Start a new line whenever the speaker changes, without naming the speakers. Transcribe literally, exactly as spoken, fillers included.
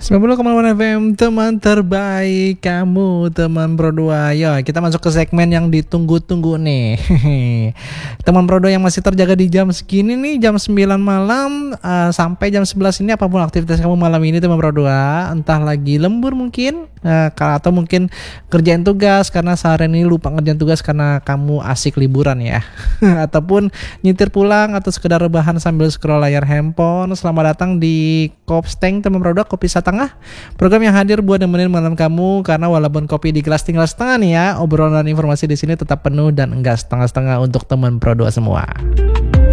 sembilan puluh koma delapan F M, teman terbaik kamu, teman Pro dua. Yo, kita masuk ke segmen yang ditunggu-tunggu nih. Teman Pro dua yang masih terjaga di jam segini nih, jam sembilan malam uh, sampai jam sebelas ini, apapun aktivitas kamu malam ini teman Pro dua, entah lagi lembur mungkin, uh, atau mungkin kerjain tugas karena seharian ini lupa ngerjain tugas karena kamu asik liburan ya. Ataupun nyetir pulang atau sekedar rebahan sambil scroll layar handphone. Selamat datang di Kopsteng teman Pro dua, kopi setengah, program yang hadir buat nemenin malam kamu, karena walaupun kopi di gelas tinggal setengah nih ya, obrolan dan informasi di sini tetap penuh dan enggak setengah-setengah untuk teman Pro dua semua.